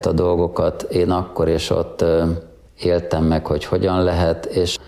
a dolgokat én akkor és ott éltem meg, hogy hogyan lehet, és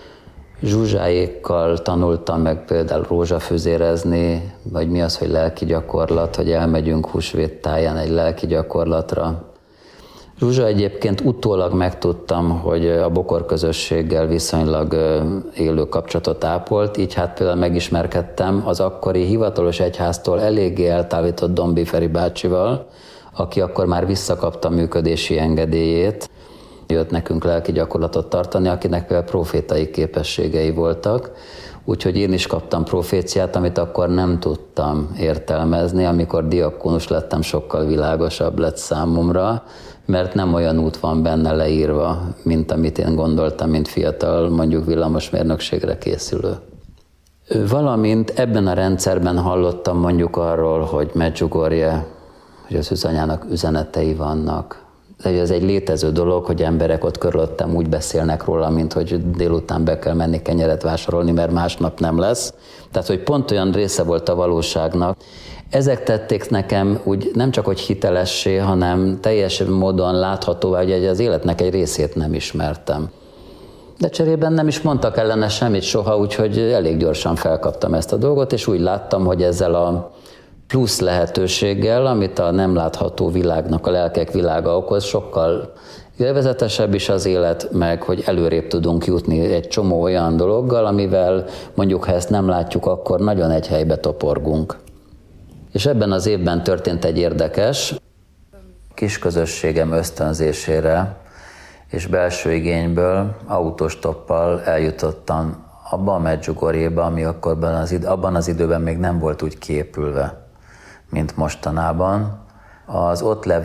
Zsuzsáékkal tanultam meg például rózsafűzérezni, vagy mi az, hogy lelki gyakorlat, hogy elmegyünk húsvét táján egy lelki gyakorlatra. Zsuzsa egyébként utólag megtudtam, hogy a bokorközösséggel viszonylag élő kapcsolatot ápolt, így hát például megismerkedtem az akkori hivatalos egyháztól eléggé eltávolított Dombi Feri bácsival, aki akkor már visszakapta a működési engedélyét. Jött nekünk lelki gyakorlatot tartani, akinek például profétai képességei voltak, úgyhogy én is kaptam proféciát, amit akkor nem tudtam értelmezni, amikor diakónus lettem, sokkal világosabb lett számomra, mert nem olyan út van benne leírva, mint amit én gondoltam, mint fiatal, mondjuk villamosmérnökségre készülő. Valamint ebben a rendszerben hallottam mondjuk arról, hogy Medjugorje, hogy az Szűzanyának üzenetei vannak. Ez egy létező dolog, hogy emberek ott körülöttem úgy beszélnek róla, mint hogy délután be kell menni kenyeret vásárolni, mert másnap nem lesz. Tehát, hogy pont olyan része volt a valóságnak. Ezek tették nekem úgy nem csak hogy hitelessé, hanem teljes módon láthatóvá, hogy az életnek egy részét nem ismertem. De cserében nem is mondtak ellene semmit soha, úgyhogy elég gyorsan felkaptam ezt a dolgot, és úgy láttam, hogy ezzel a plusz lehetőséggel, amit a nem látható világnak, a lelkek világa okoz, sokkal élvezetesebb is az élet, meg hogy előrébb tudunk jutni egy csomó olyan dologgal, amivel mondjuk, ha ezt nem látjuk, akkor nagyon egy helybe toporgunk. És ebben az évben történt egy érdekes, kis közösségem ösztönzésére és belső igényből autostoppal eljutottam abba a Medjugorjéba, ami akkor abban az időben még nem volt úgy kiépülve, mint mostanában. Az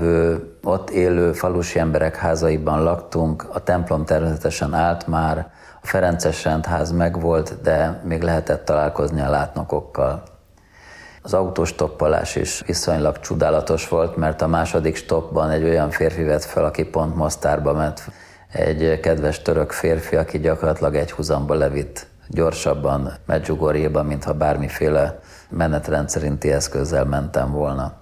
ott élő falusi emberek házaiban laktunk, a templom természetesen állt már, a ferences rendház megvolt, de még lehetett találkozni a látnokokkal. Az autóstoppolás is viszonylag csodálatos volt, mert a második stoppban egy olyan férfi vett fel, aki pont Mostárba ment, egy kedves török férfi, aki gyakorlatilag egy huzamba levitt gyorsabban Medjugorjéba, mintha bármiféle menetrend szerinti eszközzel mentem volna.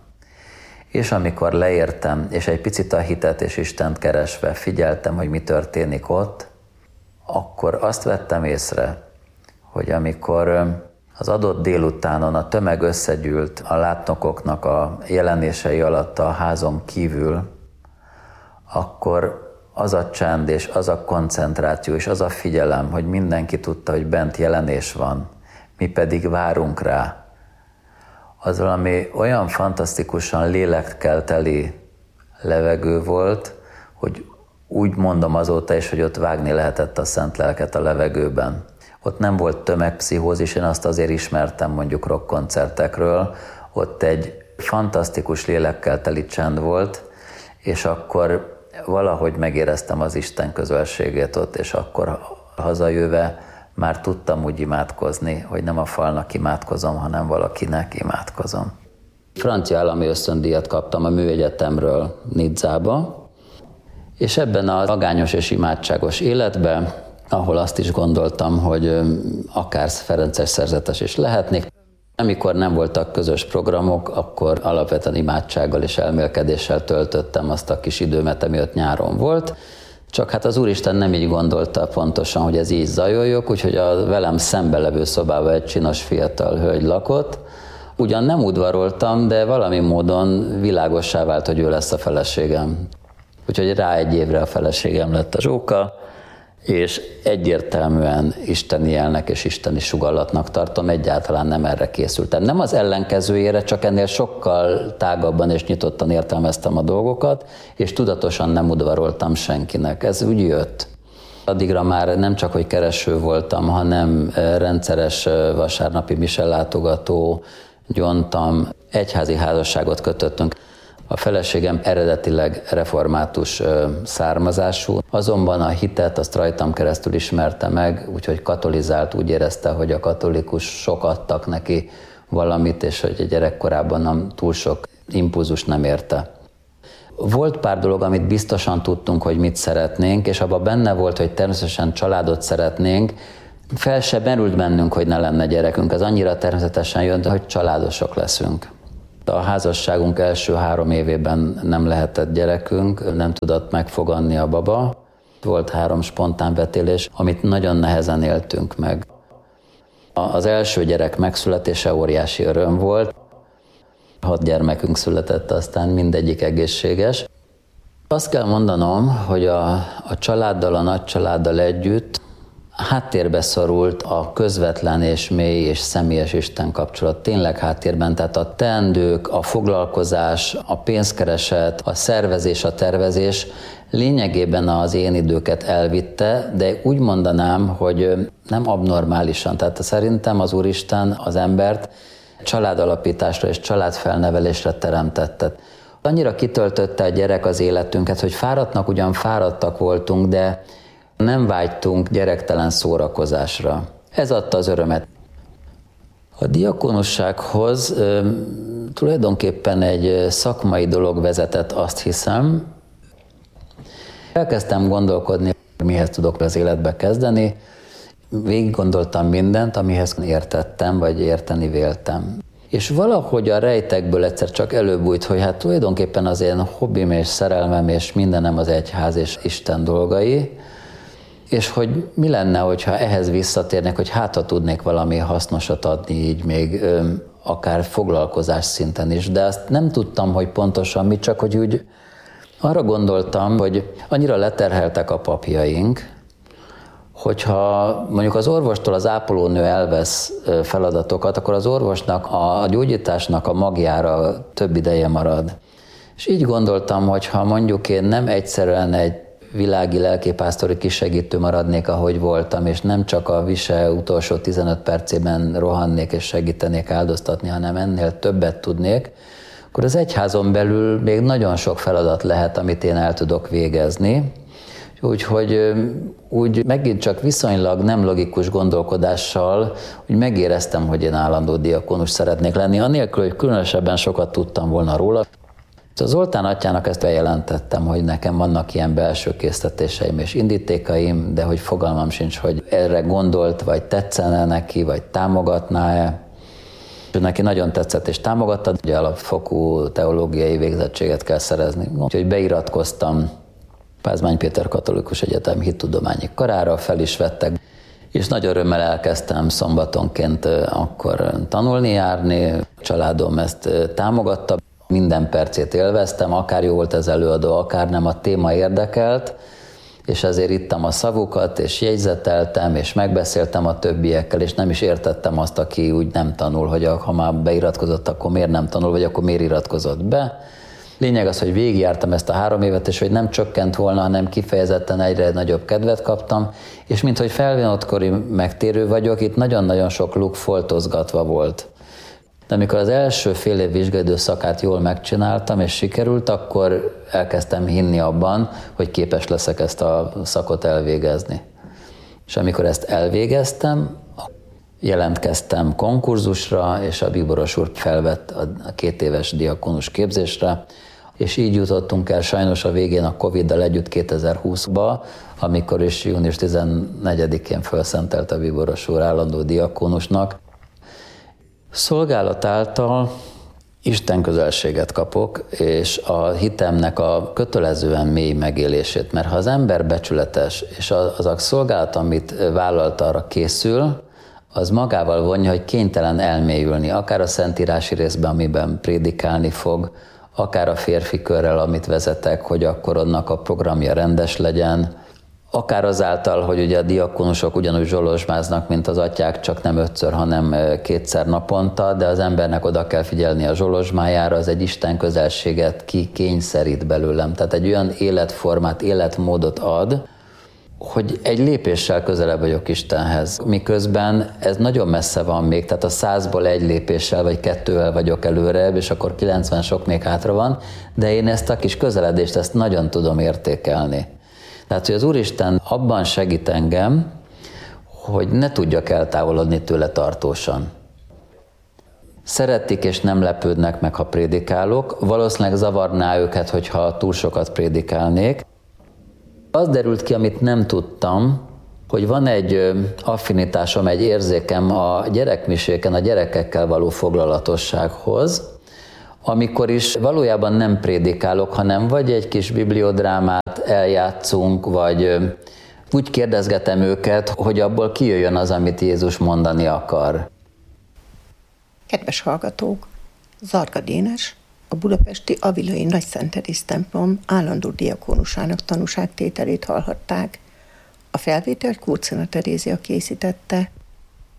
És amikor leértem, és egy picit a hitet és Istent keresve figyeltem, hogy mi történik ott, akkor azt vettem észre, hogy amikor az adott délutánon a tömeg összegyűlt a látnokoknak a jelenései alatt a házon kívül, akkor az a csend és az a koncentráció és az a figyelem, hogy mindenki tudta, hogy bent jelenés van, mi pedig várunk rá, az valami olyan fantasztikusan lélekkelteli levegő volt, hogy úgy mondom azóta is, hogy ott vágni lehetett a szent lelket a levegőben. Ott nem volt tömegpszichózis, én azt azért ismertem mondjuk rockkoncertekről, ott egy fantasztikus lélekkel teli csend volt, és akkor valahogy megéreztem az Isten közelségét ott, és akkor hazajöve már tudtam úgy imádkozni, hogy nem a falnak imádkozom, hanem valakinek imádkozom. Francia állami ösztöndíjat kaptam a műegyetemről Nizzába, és ebben a magányos és imádságos életben, ahol azt is gondoltam, hogy akár ferences szerzetes is lehetnék. Amikor nem voltak közös programok, akkor alapvetően imádsággal és elmélkedéssel töltöttem azt a kis időmet, ami ott nyáron volt. Csak hát az Úristen nem így gondolta pontosan, hogy ez így zajoljok, úgyhogy a velem szembe levő szobában egy csinos fiatal hölgy lakott. Ugyan nem udvaroltam, de valami módon világossá vált, hogy ő lesz a feleségem. Úgyhogy rá egy évre a feleségem lett a Zsóka, és egyértelműen isteni jelnek és isteni sugallatnak tartom, egyáltalán nem erre készültem. Nem az ellenkezőjére, csak ennél sokkal tágabban és nyitottan értelmeztem a dolgokat, és tudatosan nem udvaroltam senkinek. Ez úgy jött. Addigra már nem csak, hogy kereső voltam, hanem rendszeres vasárnapi miselátogató, gyontam, egyházi házasságot kötöttünk. A feleségem eredetileg református származású, azonban a hitet azt rajtam keresztül ismerte meg, úgyhogy katolizált, úgy érezte, hogy a katolikusok adtak neki valamit, és hogy a gyerekkorában nem túl sok impulzus nem érte. Volt pár dolog, amit biztosan tudtunk, hogy mit szeretnénk, és abban benne volt, hogy természetesen családot szeretnénk. Fel se merült bennünk, hogy ne lenne gyerekünk. Ez annyira természetesen jött, hogy családosok leszünk. A házasságunk első 3 évében nem lehetett gyerekünk, nem tudott megfoganni a baba. Volt 3 spontán betélés, amit nagyon nehezen éltünk meg. Az első gyerek megszületése óriási öröm volt. 6 gyermekünk született, aztán mindegyik egészséges. Azt kell mondanom, hogy a családdal, a nagycsaláddal együtt háttérbe szorult a közvetlen és mély és személyes Isten kapcsolat. Tényleg háttérben, tehát a teendők, a foglalkozás, a pénzkereset, a szervezés, a tervezés lényegében az én időket elvitte, de úgy mondanám, hogy nem abnormálisan. Tehát szerintem az Úristen az embert családalapításra és családfelnevelésre teremtette. Annyira kitöltötte a gyerek az életünket, hogy fáradtnak ugyan fáradtak voltunk, de nem vágytunk gyerektelen szórakozásra. Ez adta az örömet. A diakonussághoz tulajdonképpen egy szakmai dolog vezetett, azt hiszem. Elkezdtem gondolkodni, mihez tudok az életbe kezdeni. Végig gondoltam mindent, amihez értettem, vagy érteni véltem. És valahogy a rejtekből egyszer csak előbújt, hogy hát tulajdonképpen az én hobbim és szerelmem és mindenem az egyház és Isten dolgai, és hogy mi lenne, hogyha ehhez visszatérnek, hogy hát ha tudnék valami hasznosat adni, így még akár foglalkozás szinten is, de azt nem tudtam, hogy pontosan mit, csak hogy úgy arra gondoltam, hogy annyira leterheltek a papjaink, hogyha mondjuk az orvostól az ápolónő elvesz feladatokat, akkor az orvosnak, a gyógyításnak a magjára több ideje marad. És így gondoltam, hogy ha mondjuk én nem egyszerűen egy világi lelkipásztori kisegítő maradnék, ahogy voltam, és nem csak a vise utolsó 15 percében rohannék és segítenék áldoztatni, hanem ennél többet tudnék, akkor az egyházon belül még nagyon sok feladat lehet, amit én el tudok végezni. Úgyhogy úgy megint csak viszonylag nem logikus gondolkodással, úgy megéreztem, hogy én állandó diakonus szeretnék lenni, anélkül, hogy különösebben sokat tudtam volna róla. A Zoltán atyának ezt bejelentettem, hogy nekem vannak ilyen belső késztetéseim és indítékaim, de hogy fogalmam sincs, hogy erre gondolt, vagy tetszene neki, vagy támogatná-e. Neki nagyon tetszett és támogatta, hogy alapfokú teológiai végzettséget kell szerezni. Úgyhogy beiratkoztam Pázmány Péter Katolikus Egyetem hittudományi karára, fel is vettek, és nagy örömmel elkezdtem szombatonként akkor tanulni, járni. A családom ezt támogatta, minden percét élveztem, akár jó volt az előadó, akár nem, a téma érdekelt, és ezért ittam a szavukat, és jegyzeteltem, és megbeszéltem a többiekkel, és nem is értettem azt, aki úgy nem tanul, hogy ha már beiratkozott, akkor miért nem tanul, vagy akkor miért iratkozott be. Lényeg az, hogy végigjártam ezt a 3 évet, és hogy nem csökkent volna, hanem kifejezetten egyre nagyobb kedvet kaptam, és minthogy felnőttkori megtérő vagyok, itt nagyon-nagyon sok luk foltozgatva volt. De amikor az első fél év vizsgaidőszakát jól megcsináltam, és sikerült, akkor elkezdtem hinni abban, hogy képes leszek ezt a szakot elvégezni. És amikor ezt elvégeztem, jelentkeztem konkurzusra, és a Bíboros úr felvett a 2 éves diakonus képzésre, és így jutottunk el sajnos a végén a Covid-dal együtt 2020-ba, amikor is június 14-én felszentelt a Bíboros úr állandó diakonusnak. Szolgálat által Isten közelséget kapok, és a hitemnek a kötelezően mély megélését, mert ha az ember becsületes, és az a szolgálat, amit vállalt, arra készül, az magával vonja, hogy kénytelen elmélyülni, akár a szentírási részben, amiben prédikálni fog, akár a férfi körrel, amit vezetek, hogy akkor annak a programja rendes legyen, akár azáltal, hogy ugye a diakonusok ugyanúgy zsolozsmáznak, mint az atyák, csak nem 5-ször, hanem 2-szer naponta, de az embernek oda kell figyelni a zsolozsmájára, az egy Isten közelséget kikényszerít belőlem. Tehát egy olyan életformát, életmódot ad, hogy egy lépéssel közelebb vagyok Istenhez. Miközben ez nagyon messze van még, tehát a 100-ból 1 lépéssel vagy 2-vel vagyok előrebb, és akkor 90 sok még hátra van, de én ezt a kis közeledést, ezt nagyon tudom értékelni. Tehát, hogy az Úristen abban segít engem, hogy ne tudjak eltávolodni tőle tartósan. Szeretik és nem lepődnek meg, ha prédikálok. Valószínűleg zavarná őket, hogyha túl sokat prédikálnék. Az derült ki, amit nem tudtam, hogy van egy affinitásom, egy érzékem a gyerekmiséken, a gyerekekkel való foglalatossághoz, amikor is valójában nem prédikálok, hanem vagy egy kis bibliodrámát eljátszunk, vagy úgy kérdezgetem őket, hogy abból kijöjjön az, amit Jézus mondani akar. Kedves hallgatók! Zarga Dénes, a budapesti Avilai Nagyszentterész templom állandó diakónusának tanúságtételét hallhatták. A felvételt Kurcina Terézia készítette.